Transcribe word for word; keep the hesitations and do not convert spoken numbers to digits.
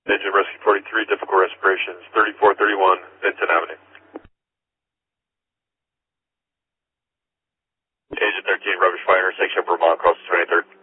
Agent Rescue forty-three, difficult respirations, thirty-four thirty-one, Vinton Avenue. Agent thirteen, rubbish fire intersection, Vermont, cross the twenty-third.